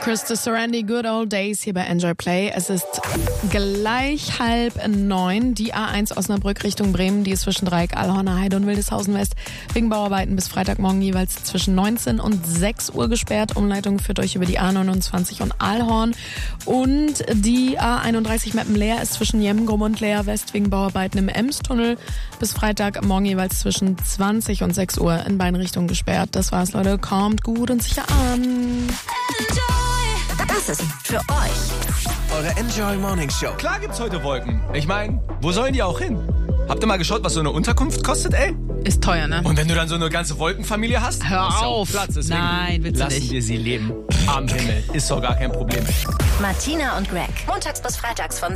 Krista Sarandi, Good Old Days hier bei Enjoy Play. Es ist gleich 8:30. Die A1 Osnabrück Richtung Bremen, die ist zwischen Dreieck, Allhorner Heide und Wildeshausen West wegen Bauarbeiten bis Freitagmorgen jeweils zwischen 19 und 6 Uhr gesperrt. Umleitung führt euch über die A29 und Aalhorn. Und die A31 Meppen-Leer ist zwischen Jemgum und Leer West wegen Bauarbeiten im Emstunnel bis Freitagmorgen jeweils zwischen 20 und 6 Uhr in beiden Richtungen gesperrt. Das war's, Leute. Kommt gut und sicher an. Das ist für euch eure Enjoy Morning Show. Klar gibt's heute Wolken. Ich meine, wo sollen die auch hin? Habt ihr mal geschaut, was so eine Unterkunft kostet, ey? Ist teuer, ne? Und wenn du dann so eine ganze Wolkenfamilie hast? Hör ist ja auch auf. Platz, deswegen Nein, willst du lassen nicht. wir sie leben. Am Himmel. Ist doch gar kein Problem. Martina und Greg. Montags bis freitags von